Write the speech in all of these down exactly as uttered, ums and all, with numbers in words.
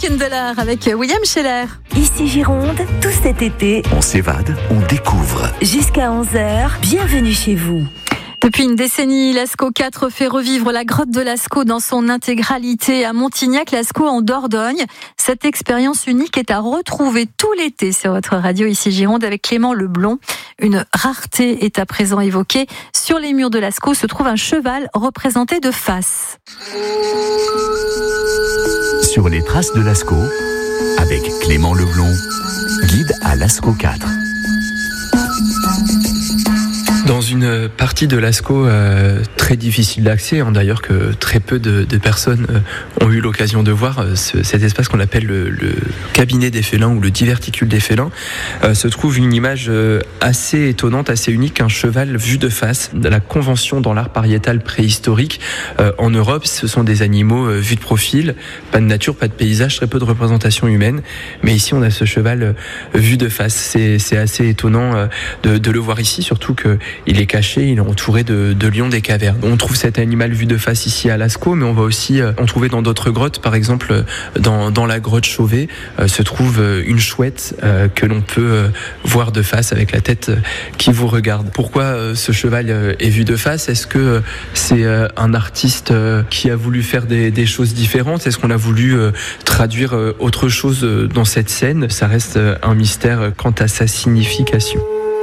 week-end de l'art avec William Scheller. Ici Gironde, tout cet été, on s'évade, on découvre. Jusqu'à onze heures, bienvenue chez vous. Depuis une décennie, Lascaux quatre fait revivre la grotte de Lascaux dans son intégralité à Montignac-Lascaux en Dordogne. Cette expérience unique est à retrouver tout l'été sur votre radio ici Gironde avec Clément Leblond. Une rareté est à présent évoquée. Sur les murs de Lascaux se trouve un cheval représenté de face. Sur les traces de Lascaux, avec Clément Leblond, guide à Lascaux quatre. Dans une partie de Lascaux euh, très difficile d'accès, hein, d'ailleurs que très peu de, de personnes euh, ont eu l'occasion de voir, euh, ce, cet espace qu'on appelle le, le cabinet des félins ou le diverticule des félins, euh, se trouve une image euh, assez étonnante, assez unique, un cheval vu de face. La convention dans l'art pariétal préhistorique euh, en Europe, ce sont des animaux euh, vus de profil, pas de nature, pas de paysage, très peu de représentation humaine, mais ici on a ce cheval euh, vu de face. C'est, c'est assez étonnant euh, de, de le voir ici, surtout que il est caché, il est entouré de, de lions des cavernes. On trouve cet animal vu de face ici à Lascaux, mais on va aussi euh, en trouver dans d'autres grottes. Par exemple, dans, dans la grotte Chauvet euh, se trouve une chouette euh, que l'on peut euh, voir de face avec la tête euh, qui vous regarde. Pourquoi euh, ce cheval euh, est vu de face ? Est-ce que euh, c'est euh, un artiste euh, qui a voulu faire des, des choses différentes ? Est-ce qu'on a voulu euh, traduire euh, autre chose euh, dans cette scène ? Ça reste euh, un mystère euh, quant à sa signification.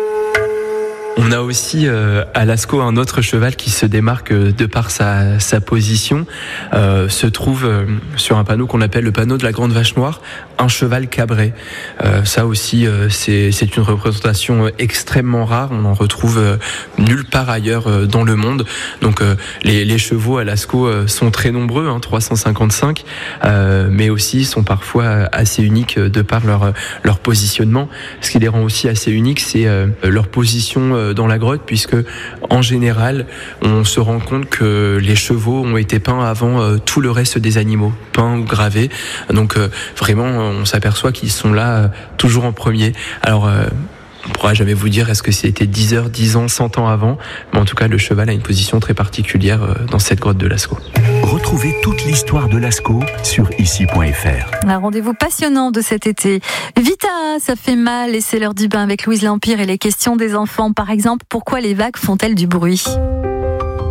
On a aussi euh, à Lascaux un autre cheval qui se démarque euh, de par sa, sa position. Euh, se trouve euh, sur un panneau qu'on appelle le panneau de la Grande Vache Noire, un cheval cabré. Euh, ça aussi, euh, c'est, c'est une représentation extrêmement rare. On en retrouve euh, nulle part ailleurs euh, dans le monde. Donc euh, les, les chevaux à Lascaux euh, sont très nombreux, hein, trois cent cinquante-cinq, euh, mais aussi sont parfois assez uniques de par leur, leur positionnement. Ce qui les rend aussi assez uniques, c'est euh, leur position euh, dans la grotte, puisque en général on se rend compte que les chevaux ont été peints avant euh, tout le reste des animaux, peints ou gravés, donc euh, vraiment on s'aperçoit qu'ils sont là euh, toujours en premier. Alors euh, on ne pourra jamais vous dire est-ce que c'était dix heures, dix ans, cent ans avant, mais en tout cas le cheval a une position très particulière euh, dans cette grotte de Lascaux. Retrouvez toute l'histoire de Lascaux sur ici point f r. Un rendez-vous passionnant de cet été. Vita, ça fait mal et c'est l'heure du bain avec Louise Lampire et les questions des enfants. Par exemple, pourquoi les vagues font-elles du bruit ?